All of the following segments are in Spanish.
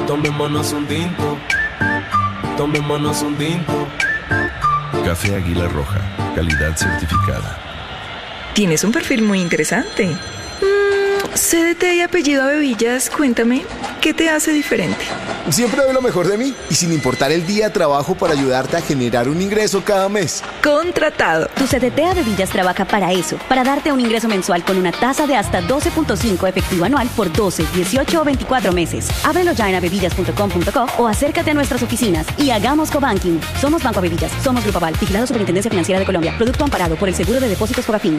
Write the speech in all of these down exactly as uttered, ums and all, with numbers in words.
Tomémonos un tinto, tomémonos un tinto. Café Águila Roja, calidad certificada. Tienes un perfil muy interesante. Mm, C D T y apellido Abevillas, cuéntame, ¿qué te hace diferente? Siempre doy lo mejor de mí y sin importar el día trabajo para ayudarte a generar un ingreso cada mes. Contratado. Tu C D T Abevillas trabaja para eso, para darte un ingreso mensual con una tasa de hasta doce punto cinco efectivo anual por doce, dieciocho o veinticuatro meses. Ábrelo ya en abevillas punto com punto co o acércate a nuestras oficinas y hagamos cobanking. Somos Banco Abevillas, somos Grupo Aval, vigilado Superintendencia Financiera de Colombia. Producto amparado por el Seguro de Depósitos Fogafín.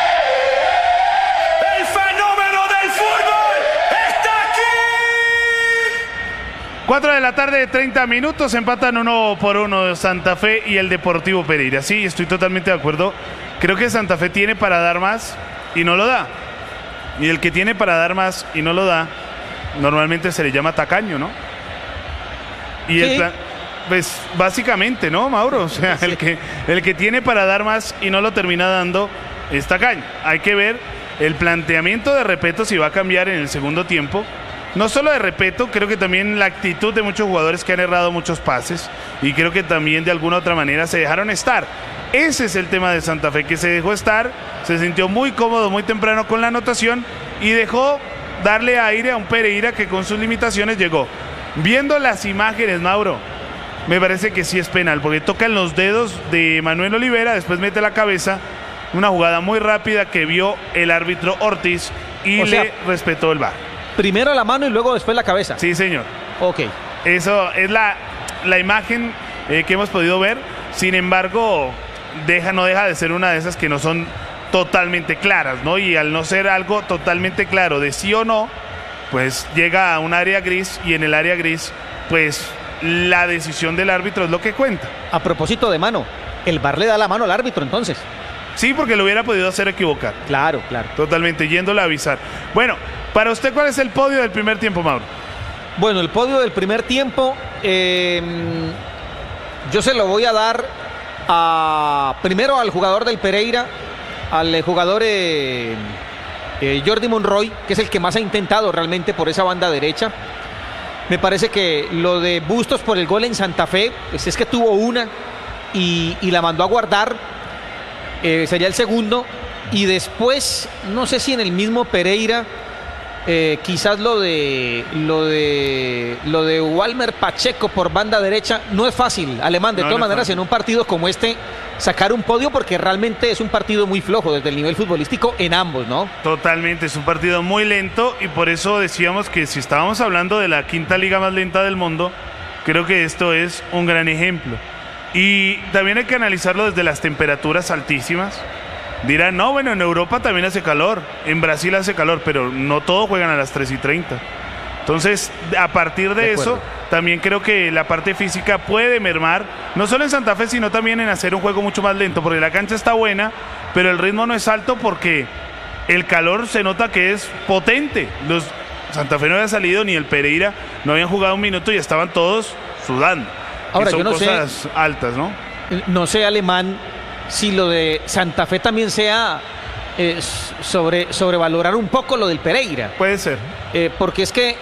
cuatro de la tarde, treinta minutos, empatan uno por uno Santa Fe y el Deportivo Pereira. Sí, estoy totalmente de acuerdo. Creo que Santa Fe tiene para dar más y no lo da. Y el que tiene para dar más y no lo da, normalmente se le llama tacaño, ¿no? Y el plan, pues básicamente, ¿no, Mauro? O sea, el que, el que tiene para dar más y no lo termina dando es tacaño. Hay que ver el planteamiento de Repetto si va a cambiar en el segundo tiempo. No solo de Repetto, creo que también la actitud de muchos jugadores que han errado muchos pases y creo que también de alguna otra manera se dejaron estar. Ese es el tema de Santa Fe, que se dejó estar, se sintió muy cómodo muy temprano con la anotación y dejó darle aire a un Pereira que con sus limitaciones llegó. Viendo las imágenes, Mauro, me parece que sí es penal, porque tocan los dedos de Manuel Olivera, después mete la cabeza, una jugada muy rápida que vio el árbitro Ortiz y o le sea, respetó el V A R. Primero la mano y luego después la cabeza. Sí, señor. Ok. Eso es la, la imagen eh, que hemos podido ver. Sin embargo, deja, no deja de ser una de esas que no son totalmente claras, ¿no? Y al no ser algo totalmente claro de sí o no, pues llega a un área gris y en el área gris, pues la decisión del árbitro es lo que cuenta. A propósito de mano, el V A R le da la mano al árbitro entonces. Sí, porque lo hubiera podido hacer equivocar. Claro, claro. Totalmente, yéndole a avisar. Bueno, para usted, ¿cuál es el podio del primer tiempo, Mauro? Bueno, el podio del primer tiempo, eh, yo se lo voy a dar a primero al jugador del Pereira, al jugador eh, eh, Jordi Monroy, que es el que más ha intentado realmente por esa banda derecha. Me parece que lo de Bustos por el gol en Santa Fe, pues es que tuvo una y, y la mandó a guardar. Eh, sería el segundo y después no sé si en el mismo Pereira eh, quizás lo de lo de lo de Walmer Pacheco por banda derecha no es fácil, Alemán, de no, todas no maneras en un partido como este sacar un podio porque realmente es un partido muy flojo desde el nivel futbolístico en ambos, ¿no? Totalmente, es un partido muy lento y por eso decíamos que si estábamos hablando de la quinta liga más lenta del mundo, creo que esto es un gran ejemplo. Y también hay que analizarlo desde las temperaturas altísimas. Dirán, no, bueno, en Europa también hace calor, en Brasil hace calor, pero no todos juegan a las tres y treinta. Entonces, a partir de, de eso, también creo que la parte física puede mermar, no solo en Santa Fe, sino también en hacer un juego mucho más lento, porque la cancha está buena, pero el ritmo no es alto porque el calor se nota que es potente. Los Santa Fe no había salido, ni el Pereira no habían jugado un minuto y estaban todos sudando. Ahora, son yo no cosas sé, altas, ¿no? No sé, Alemán, si lo de Santa Fe también sea eh, sobre, sobrevalorar un poco lo del Pereira. Puede ser. Eh, porque es que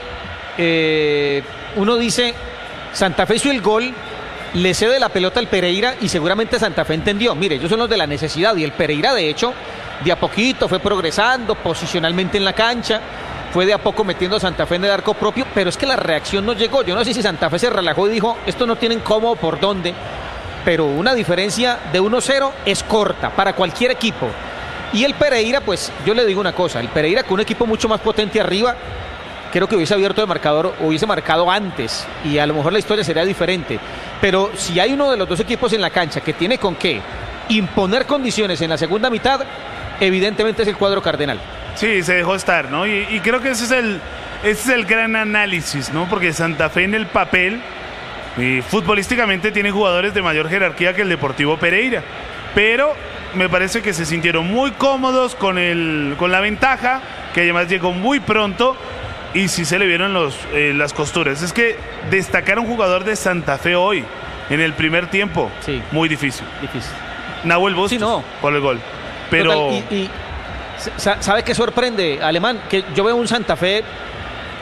eh, uno dice, Santa Fe hizo el gol, le cede la pelota al Pereira y seguramente Santa Fe entendió. Mire, ellos son los de la necesidad y el Pereira, de hecho, de a poquito fue progresando posicionalmente en la cancha. Fue de a poco metiendo a Santa Fe en el arco propio, pero es que la reacción no llegó. Yo no sé si Santa Fe se relajó y dijo, esto no tienen cómo o por dónde, pero una diferencia de uno cero es corta para cualquier equipo. Y el Pereira, pues yo le digo una cosa, el Pereira con un equipo mucho más potente arriba, creo que hubiese abierto el marcador, hubiese marcado antes, y a lo mejor la historia sería diferente. Pero si hay uno de los dos equipos en la cancha que tiene con qué imponer condiciones en la segunda mitad, evidentemente es el cuadro cardenal. Sí, se dejó estar, ¿no? Y, y creo que ese es el ese es el gran análisis, ¿no? Porque Santa Fe en el papel, eh, futbolísticamente tiene jugadores de mayor jerarquía que el Deportivo Pereira, pero me parece que se sintieron muy cómodos con el con la ventaja, que además llegó muy pronto y sí se le vieron los, eh, las costuras. Es que destacar a un jugador de Santa Fe hoy, en el primer tiempo, sí, muy difícil. Difícil. Nahuel Bustos, sí, no, por el gol. Pero... Total, y, y, ¿sabe qué sorprende, Alemán? Que yo veo un Santa Fe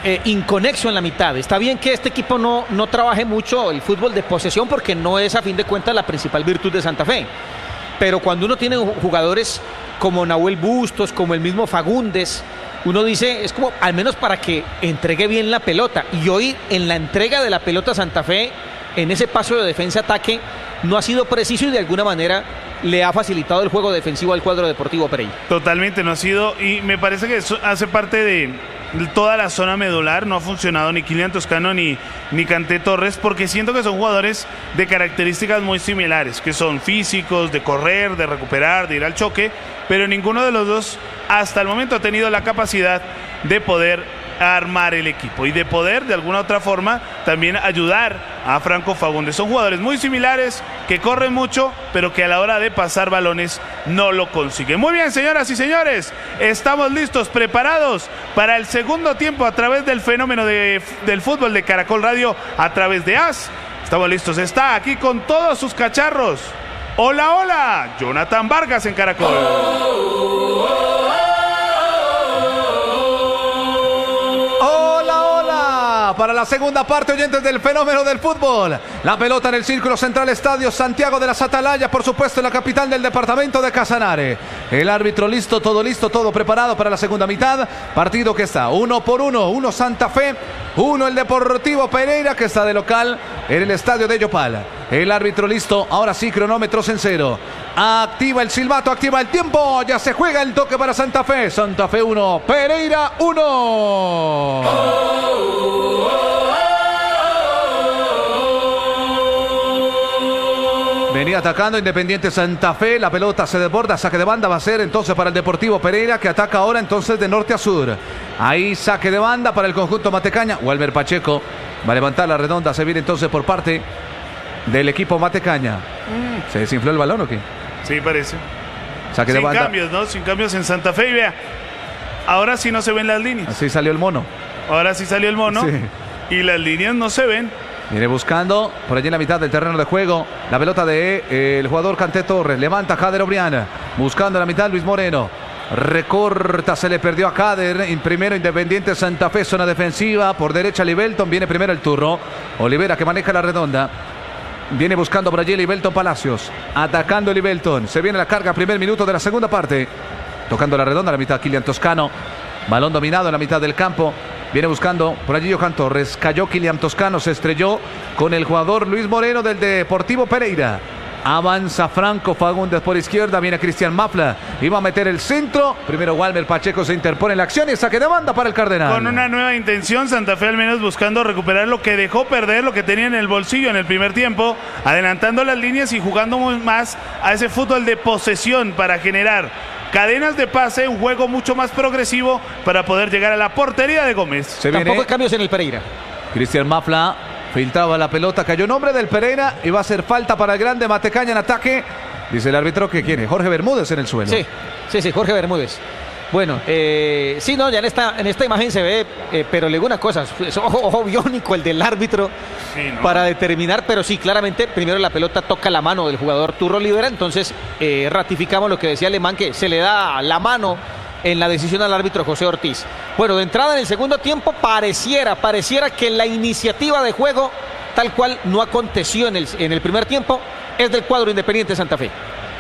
eh, inconexo en la mitad. Está bien que este equipo no, no trabaje mucho el fútbol de posesión porque no es a fin de cuentas la principal virtud de Santa Fe. Pero cuando uno tiene jugadores como Nahuel Bustos, como el mismo Fagundes, uno dice, es como al menos para que entregue bien la pelota. Y hoy en la entrega de la pelota Santa Fe, en ese paso de defensa-ataque, no ha sido preciso y de alguna manera le ha facilitado el juego defensivo al cuadro Deportivo Pereira. Totalmente no ha sido, y me parece que eso hace parte de toda la zona medular. No ha funcionado ni Kylian Toscano ni, ni Kanté Torres, porque siento que son jugadores de características muy similares, que son físicos, de correr, de recuperar, de ir al choque, pero ninguno de los dos hasta el momento ha tenido la capacidad de poder armar el equipo y de poder de alguna otra forma también ayudar a Franco Fagundes. Son jugadores muy similares, que corren mucho, pero que a la hora de pasar balones no lo consiguen. Muy bien, señoras y señores, estamos listos, preparados para el segundo tiempo a través del fenómeno de, del fútbol de Caracol Radio, a través de A S. Estamos listos, está aquí con todos sus cacharros. Hola, hola, Jonathan Vargas en Caracol. Oh, oh, oh. Para la segunda parte, oyentes del fenómeno del fútbol. La pelota en el círculo central, Estadio Santiago de las Atalayas, por supuesto en la capital del departamento de Casanare. El árbitro listo, todo listo, todo preparado para la segunda mitad. Partido que está uno por uno, uno Santa Fe, uno el Deportivo Pereira, que está de local en el estadio de Yopal. El árbitro listo, ahora sí, cronómetros en cero. Activa el silbato, activa el tiempo, ya se juega el toque para Santa Fe. Santa Fe uno, Pereira uno. Oh, oh, oh, oh. Venía atacando Independiente Santa Fe, la pelota se desborda, saque de banda va a ser entonces para el Deportivo Pereira, que ataca ahora entonces de norte a sur. Ahí saque de banda para el conjunto Matecaña. Walmer Pacheco va a levantar la redonda, se viene entonces por parte del equipo Matecaña. Mm. ¿Se desinfló el balón o qué? Sí, parece. Saque de Sin banda. cambios, ¿no? Sin cambios en Santa Fe. Y vea, ahora sí no se ven las líneas. Así salió el mono. Ahora sí salió el mono. Sí. Y las líneas no se ven. Viene buscando por allí en la mitad del terreno de juego la pelota de eh, el jugador Kanté Torres. Levanta Jader Obriana. Buscando en la mitad Luis Moreno. Recorta, se le perdió a Jader. En primero Independiente Santa Fe, zona defensiva. Por derecha Libelton, viene primero el turno. Olivera que maneja la redonda. Viene buscando por allí Libelton Palacios. Atacando Libelton. Se viene la carga, primer minuto de la segunda parte. Tocando la redonda, la mitad Kylian Toscano. Balón dominado en la mitad del campo. Viene buscando por allí Johan Torres. Cayó Kylian Toscano, se estrelló con el jugador Luis Moreno del Deportivo Pereira. Avanza Franco Fagundes por izquierda. Viene Cristian Mafla. Iba a meter el centro. Primero Walmer Pacheco se interpone en la acción y saque de banda para el Cardenal. Con una nueva intención, Santa Fe al menos buscando recuperar lo que dejó perder, lo que tenía en el bolsillo en el primer tiempo, adelantando las líneas y jugando más a ese fútbol de posesión para generar cadenas de pase, un juego mucho más progresivo para poder llegar a la portería de Gómez. Se Tampoco viene. Hay cambios en el Pereira. Cristian Mafla filtraba la pelota, cayó nombre del Pereira y va a hacer falta para el grande Matecaña en ataque. Dice el árbitro que quiere Jorge Bermúdez en el suelo. Sí, sí, sí, Jorge Bermúdez. Bueno, eh, sí, no, ya en esta, en esta imagen se ve, eh, pero le digo una cosa, es ojo, ojo biónico el del árbitro sí, ¿no? para determinar, pero sí, claramente, primero la pelota toca la mano del jugador Turro Olivera, entonces eh, ratificamos lo que decía Alemán, que se le da la mano en la decisión al árbitro José Ortiz. Bueno, de entrada en el segundo tiempo pareciera, pareciera que la iniciativa de juego, tal cual no aconteció en el, en el primer tiempo, es del cuadro Independiente Santa Fe.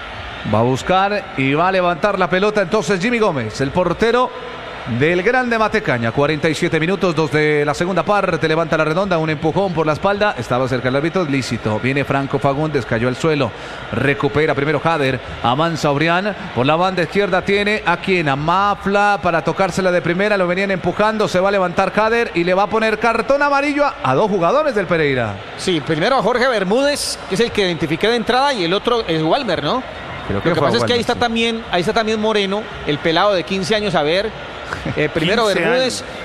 Va a buscar y va a levantar la pelota entonces Jimmy Gómez, el portero del grande Matecaña. cuarenta y siete minutos, dos de la segunda parte. Levanta la redonda, un empujón por la espalda. Estaba cerca el árbitro, lícito. Viene Franco Fagundes, cayó al suelo. Recupera primero Jader. Avanza Obrián. Por la banda izquierda tiene a quien, a Mafla para tocársela de primera. Lo venían empujando. Se va a levantar Jader y le va a poner cartón amarillo a, a dos jugadores del Pereira. Sí, primero a Jorge Bermúdez, que es el que identifiqué de entrada, y el otro es Walmer, ¿no? Creo que Lo que pasa es que ahí está, sí. también, ahí está también Moreno, el pelado de quince años, a ver. Eh, primero Bermúdez años.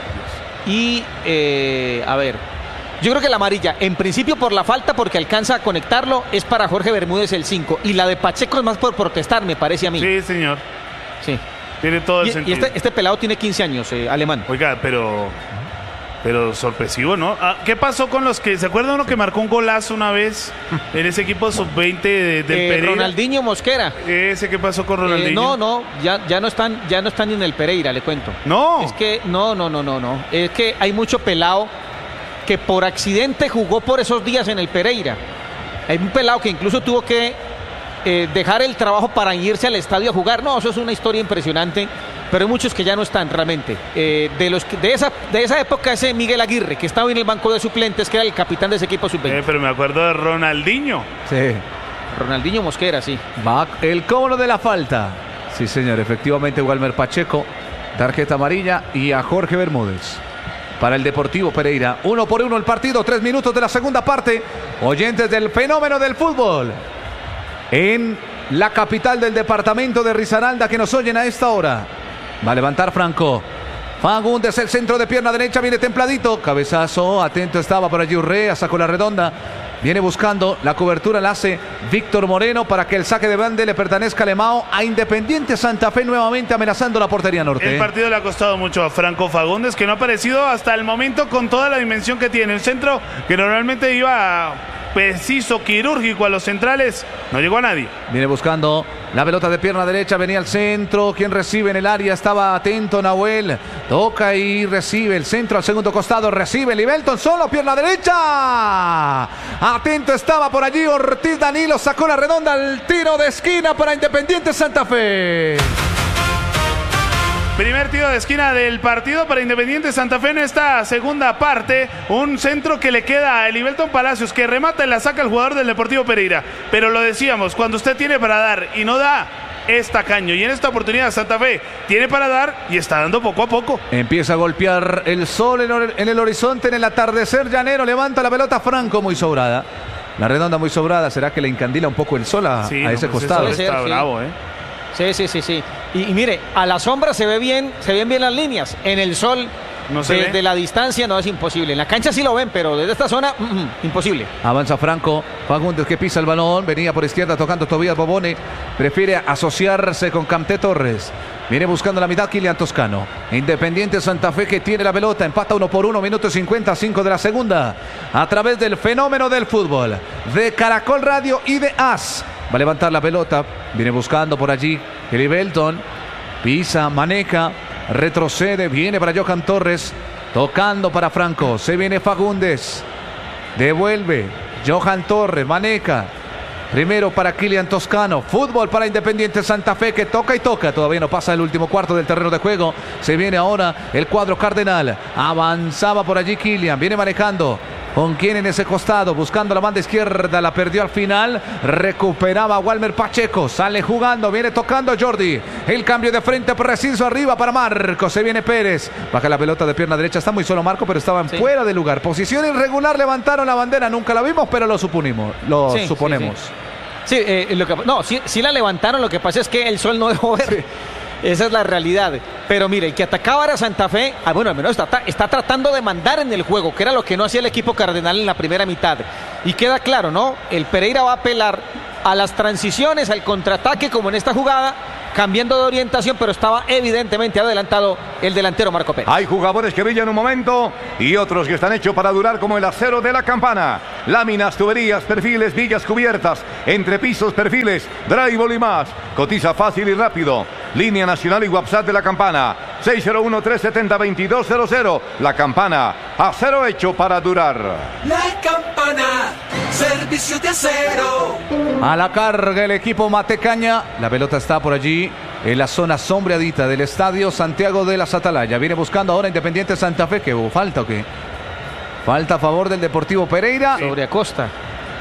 y, eh, a ver, yo creo que la amarilla, en principio por la falta, porque alcanza a conectarlo, es para Jorge Bermúdez el cinco. Y la de Pacheco es más por protestar, me parece a mí. Sí, señor. Sí. Tiene todo el y, sentido. Y este, este pelado tiene quince años, eh, Alemán. Oiga, pero... Pero sorpresivo, ¿no? Ah, ¿qué pasó con los que... ¿Se acuerdan uno que marcó un golazo una vez en ese equipo sub veinte de, del Eh, Pereira? Ronaldinho Mosquera. ¿Ese qué pasó con Ronaldinho? Eh, no, no, ya, ya no están, ya no están en el Pereira, le cuento. No. Es que, no, no, no, no, no. Es que hay mucho pelado que por accidente jugó por esos días en el Pereira. Hay un pelado que incluso tuvo que eh, dejar el trabajo para irse al estadio a jugar. No, eso es una historia impresionante. Pero hay muchos que ya no están realmente. Eh, de los que- de esa de esa época, ese Miguel Aguirre, que estaba en el banco de suplentes, que era el capitán de ese equipo sub veinte. Eh, pero me acuerdo de Ronaldinho. Sí. Ronaldinho Mosquera, sí. Va el cobro de la falta. Sí, señor, efectivamente, Walmer Pacheco, tarjeta amarilla, y a Jorge Bermúdez. Para el Deportivo Pereira, uno por uno el partido, tres minutos de la segunda parte. Oyentes del fenómeno del fútbol en la capital del departamento de Risaralda que nos oyen a esta hora. Va a levantar Franco. Fagundes, el centro de pierna derecha, viene templadito. Cabezazo, atento estaba por allí Urrea, sacó la redonda. Viene buscando la cobertura, la hace Víctor Moreno para que el saque de bande le pertenezca a Lemao. A Independiente Santa Fe nuevamente amenazando la portería norte. El partido le ha costado mucho a Franco Fagundes, que no ha aparecido hasta el momento con toda la dimensión que tiene. El centro, que normalmente iba preciso, quirúrgico a los centrales, no llegó a nadie. Viene buscando la pelota de pierna derecha, venía al centro. Quien recibe en el área, estaba atento Nahuel. Toca y recibe el centro al segundo costado. Recibe Libelton, solo pierna derecha. Atento estaba por allí Ortiz Danilo. Sacó la redonda al tiro de esquina para Independiente Santa Fe. Primer tiro de esquina del partido para Independiente Santa Fe en esta segunda parte. Un centro que le queda a Elivelton Palacios, que remata y la saca el jugador del Deportivo Pereira. Pero lo decíamos, cuando usted tiene para dar y no da, es tacaño. Y en esta oportunidad Santa Fe tiene para dar y está dando poco a poco. Empieza a golpear el sol en, or- en el horizonte en el atardecer llanero. Levanta la pelota Franco, muy sobrada. La redonda muy sobrada. ¿Será que le encandila un poco el sol a, Sí, a no, ese pues costado? eso Puede está ser, sí. bravo, ¿eh? Sí, sí, sí, sí. Y, y mire, a la sombra se ve bien, se ven bien las líneas. En el sol, No se desde ve. la distancia no es imposible. En la cancha sí lo ven, pero desde esta zona, mm, mm, imposible. Avanza Franco, Fagundes que pisa el balón, venía por izquierda tocando Tobías Bobone, prefiere asociarse con Camté Torres, viene buscando la mitad Kilian Toscano. Independiente Santa Fe que tiene la pelota, empata uno por uno, minuto cincuenta y cinco de la segunda, a través del fenómeno del fútbol, de Caracol Radio y de A S. Va a levantar la pelota, viene buscando por allí Elivelton, pisa, maneja, retrocede, viene para Johan Torres, tocando para Franco, se viene Fagundes. Devuelve Johan Torres, maneja. Primero para Kilian Toscano. Fútbol para Independiente Santa Fe que toca y toca. Todavía no pasa el último cuarto del terreno de juego. Se viene ahora el cuadro cardenal. Avanzaba por allí Kilian. Viene manejando. ¿Con quién en ese costado? Buscando la banda izquierda. La perdió al final. Recuperaba Walmer Pacheco. Sale jugando. Viene tocando Jordi. El cambio de frente preciso arriba para Marco. Se viene Pérez. Baja la pelota de pierna derecha. Está muy solo Marco, pero estaban Sí. fuera de lugar. Posición irregular. Levantaron la bandera. Nunca la vimos, pero lo suponimos. Lo Sí, sí, suponemos. Sí, eh, lo que, no, sí, sí la levantaron, lo que pasa es que el sol no dejó ver. Esa es la realidad. Pero mire, el que atacaba era Santa Fe, ah, bueno, al menos está, está tratando de mandar en el juego, que era lo que no hacía el equipo cardenal en la primera mitad. Y queda claro, ¿no? El Pereira va a apelar a las transiciones, al contraataque, como en esta jugada, cambiando de orientación, pero estaba evidentemente adelantado el delantero Marco Pérez. Hay jugadores que brillan un momento y otros que están hechos para durar, como el acero de la Campana. Láminas, tuberías, perfiles, villas cubiertas, entrepisos, perfiles, drywall y más. Cotiza fácil y rápido. Línea nacional y WhatsApp de la Campana. seis cero uno, tres siete cero, dos dos cero cero. La Campana, acero hecho para durar. La Campana, servicio de acero. A la carga el equipo Matecaña. La pelota está por allí en la zona sombreadita del estadio Santiago de las Atalayas. Viene buscando ahora Independiente Santa Fe. ¿Qué hubo? ¿Falta o qué? Falta a favor del Deportivo Pereira. Sobre Acosta.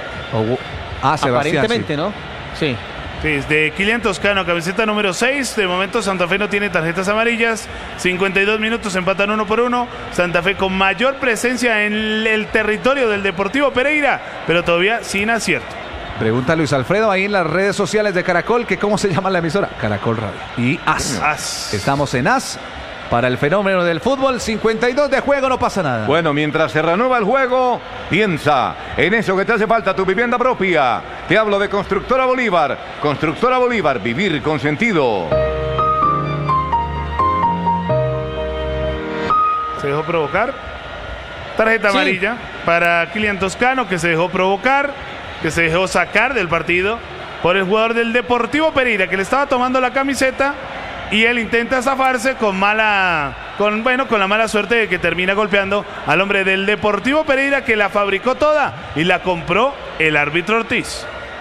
O- ah, Sebastián. Aparentemente, Sí. ¿no? Sí. Sí, es de Kilian Toscano, camiseta número seis. De momento Santa Fe no tiene tarjetas amarillas. cincuenta y dos minutos, empatan uno por uno. Santa Fe con mayor presencia en el territorio del Deportivo Pereira, pero todavía sin acierto. Pregunta Luis Alfredo ahí en las redes sociales de Caracol que cómo se llama la emisora. Caracol Radio. Y A S. A S. Estamos en A S para el fenómeno del fútbol. cincuenta y dos de juego, no pasa nada. Bueno, mientras se renueva el juego, piensa en eso que te hace falta, tu vivienda propia. Te hablo de Constructora Bolívar. Constructora Bolívar, vivir con sentido. Se dejó provocar. Tarjeta Sí. amarilla para Kylian Toscano, que se dejó provocar, que se dejó sacar del partido por el jugador del Deportivo Pereira, que le estaba tomando la camiseta y él intenta zafarse con mala, con bueno, con la mala suerte de que termina golpeando al hombre del Deportivo Pereira, que la fabricó toda y la compró el árbitro Ortiz.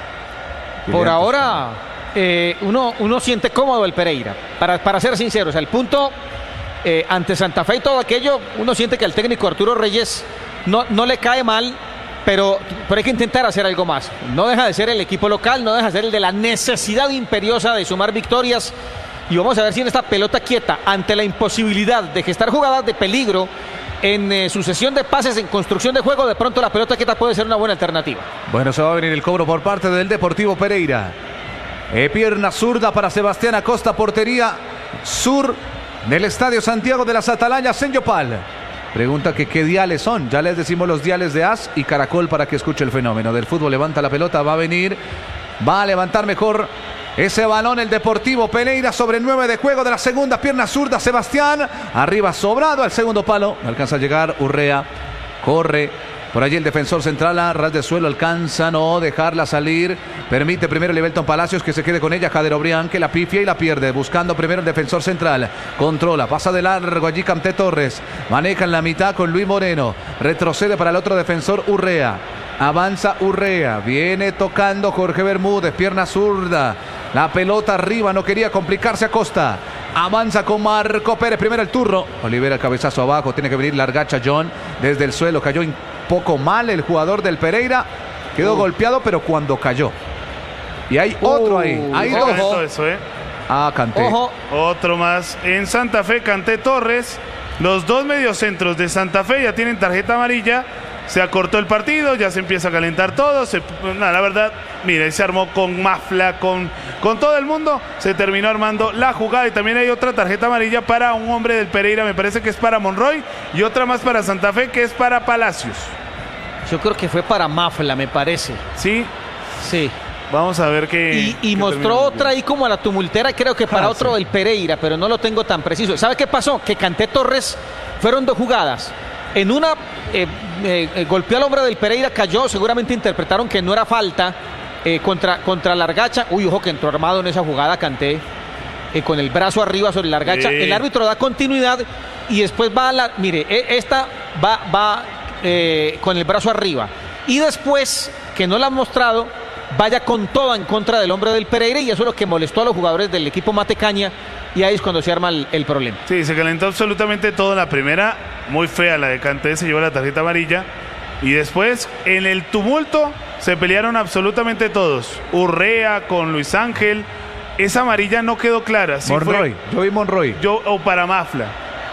Por ahora, eh, uno, uno siente cómodo el Pereira, para, para ser sinceros. El punto eh, ante Santa Fe y todo aquello, uno siente que al técnico Arturo Reyes no, no le cae mal, pero, pero hay que intentar hacer algo más. No deja de ser el equipo local, no deja de ser el de la necesidad imperiosa de sumar victorias. Y vamos a ver si en esta pelota quieta, ante la imposibilidad de gestar jugadas de peligro en eh, sucesión de pases, en construcción de juego, de pronto la pelota quieta puede ser una buena alternativa. Bueno, se va a venir el cobro por parte del Deportivo Pereira. Eh, pierna zurda para Sebastián Acosta, portería sur del Estadio Santiago de las Atalañas en Yopal. Pregunta que qué diales son. Ya les decimos los diales de As y Caracol para que escuche el fenómeno del fútbol. Levanta la pelota, va a venir, va a levantar mejor ese balón el Deportivo Pereira sobre nueve de juego de la segunda, pierna zurda Sebastián, arriba sobrado al segundo palo, no alcanza a llegar Urrea, corre por allí el defensor central a ras de suelo, alcanza no dejarla salir, permite primero Livelton Palacios que se quede con ella, Jader Obrián que la pifia y la pierde, buscando primero el defensor central, controla, pasa de largo allí Canté Torres, maneja en la mitad con Luis Moreno, retrocede para el otro defensor Urrea, avanza Urrea, viene tocando Jorge Bermúdez, pierna zurda, la pelota arriba, no quería complicarse Acosta. Avanza con Marco Pérez, primero el turno. Olivera, cabezazo abajo, tiene que venir Largacha John desde el suelo. Cayó un poco mal el jugador del Pereira. Quedó uh. golpeado, pero cuando cayó. Y hay uh. otro ahí. Hay Ojo. dos. Eso, ¿eh? Ah, Canté. Ojo. Otro más en Santa Fe, Canté Torres. Los dos mediocentros de Santa Fe ya tienen tarjeta amarilla. Se acortó el partido, ya se empieza a calentar todo. Se, nada, la verdad, mire, se armó con Mafla, con, con todo el mundo. Se terminó armando la jugada y también hay otra tarjeta amarilla para un hombre del Pereira, me parece que es para Monroy, y otra más para Santa Fe, que es para Palacios. Yo creo que fue para Mafla, me parece. ¿Sí? Sí. Vamos a ver qué... Y, y qué mostró otra ahí como a la tumultera, creo que para ah, otro sí. del Pereira, pero no lo tengo tan preciso. ¿Sabe qué pasó? Que Canté Torres, fueron dos jugadas. En una eh, eh, golpeó al hombre del Pereira, cayó, seguramente interpretaron que no era falta eh, contra, contra Largacha. Uy, ojo que entró armado en esa jugada Canté, eh, con el brazo arriba sobre Largacha. Sí. El árbitro da continuidad y después va a la... Mire, eh, esta va, va eh, con el brazo arriba. Y después, que no la han mostrado, vaya con toda en contra del hombre del Pereira, y eso es lo que molestó a los jugadores del equipo Matecaña, y ahí es cuando se arma el, el problema. Sí, se calentó absolutamente todo en la primera, muy fea la de Canté, se llevó la tarjeta amarilla, y después en el tumulto se pelearon absolutamente todos. Urrea con Luis Ángel, esa amarilla no quedó clara. Si Monroy, fue, yo vi Monroy. yo o para Mafla.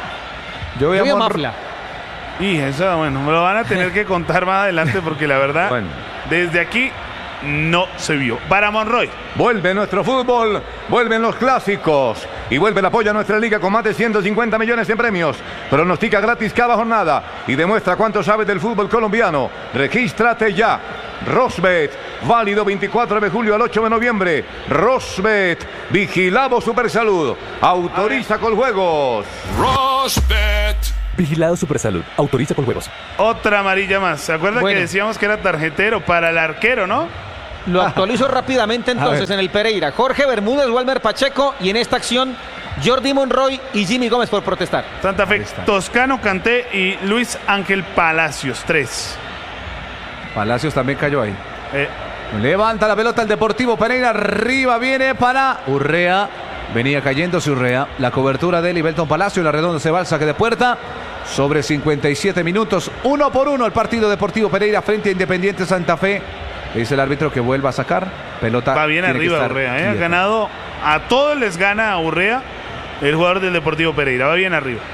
Yo vi Yo a vi a Monroy. Mafla. Y eso, bueno, me lo van a tener que contar más adelante porque la verdad, Bueno. desde aquí no se vio. Para Monroy. Vuelve nuestro fútbol, vuelven los clásicos y vuelve el apoyo a nuestra liga con más de ciento cincuenta millones en premios. Pronostica gratis cada jornada y demuestra cuánto sabes del fútbol colombiano. Regístrate ya. Rosbet, válido veinticuatro de julio al ocho de noviembre. Rosbet, vigilado Supersalud. Autoriza con juegos. Rosbet. Vigilado Supersalud. Autoriza con juegos. Otra amarilla más. ¿Se acuerdan Bueno. que decíamos que era tarjetero para el arquero, no? Lo actualizo rápidamente entonces en el Pereira. Jorge Bermúdez, Walmer Pacheco, y en esta acción Jordi Monroy y Jimmy Gómez por protestar. Santa Fe, Toscano, Canté y Luis Ángel Palacios, tres. Palacios también cayó ahí. Eh, Levanta la pelota el Deportivo Pereira, arriba viene para Urrea. Venía cayéndose Urrea. La cobertura de Livelton Palacio, la redonda se va al saque de puerta. Sobre cincuenta y siete minutos, uno por uno el partido Deportivo Pereira frente a Independiente Santa Fe. Dice el árbitro que vuelva a sacar. Pelota. va bien tiene que arriba estar Urrea, ¿eh? Ha quieta. ganado, a todos les gana a Urrea, el jugador del Deportivo Pereira. Va bien arriba.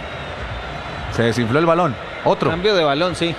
Se desinfló el balón. Otro. Cambio de balón, sí.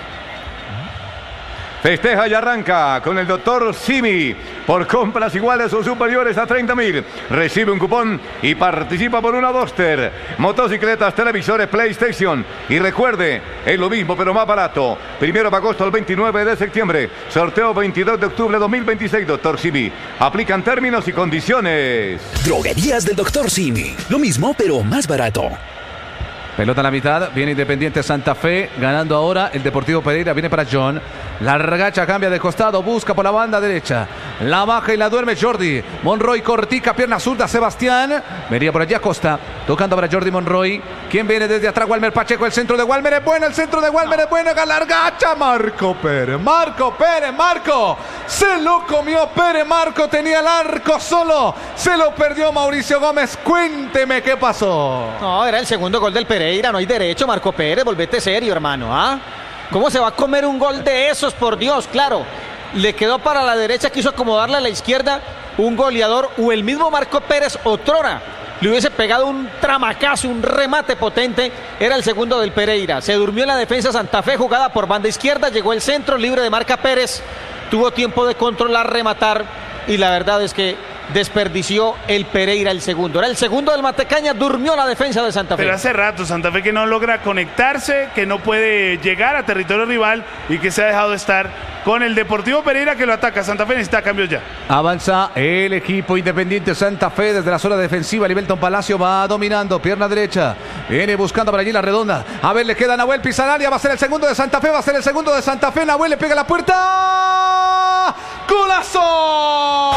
Festeja y arranca con el doctor Simi. Por compras iguales o superiores a treinta mil. Recibe un cupón y participa por una Duster, motocicletas, televisores, PlayStation. Y recuerde, es lo mismo pero más barato. Primero de agosto al veintinueve de septiembre. Sorteo veintidós de octubre de dos mil veintiséis. doctor Simi. Aplican términos y condiciones. Droguerías del doctor Simi. Lo mismo, pero más barato. Pelota a la mitad, viene Independiente Santa Fe, ganando ahora el Deportivo Pereira, viene para John. La regacha cambia de costado, busca por la banda derecha. La baja y la duerme Jordi. Monroy cortica, pierna zurda, Sebastián. Venía por allí Acosta, tocando para Jordi Monroy. ¿Quién viene desde atrás? Walmer Pacheco, el centro de Walmer es bueno, el centro de Walmer es bueno. La largacha, Marco Pérez, Marco Pérez, Marco. Se lo comió Pérez, Marco tenía el arco solo. Se lo perdió Mauricio Gómez, cuénteme qué pasó. No, era el segundo gol del Pereira, no hay derecho, Marco Pérez, volvete serio, hermano, ¿ah? ¿Cómo se va a comer un gol de esos, por Dios? Claro, le quedó para la derecha, quiso acomodarle a la izquierda un goleador o el mismo Marco Pérez otrora. Le hubiese pegado un tramacazo, un remate potente, era el segundo del Pereira. Se durmió en la defensa Santa Fe, jugada por banda izquierda, llegó el centro, libre de marca Pérez, tuvo tiempo de controlar, rematar y la verdad es que desperdició el Pereira el segundo. Era el segundo del Matecaña, durmió la defensa de Santa Fe. Pero hace rato Santa Fe que no logra conectarse, que no puede llegar a territorio rival y que se ha dejado estar con el Deportivo Pereira que lo ataca. Santa Fe necesita cambios ya. Avanza el equipo Independiente Santa Fe desde la zona defensiva. Livelton Palacio va dominando, pierna derecha. Viene buscando por allí la redonda. A ver, le queda Nahuel Pizarraria, va a ser el segundo de Santa Fe, va a ser el segundo de Santa Fe. Nahuel le pega la puerta. ¡Golazo!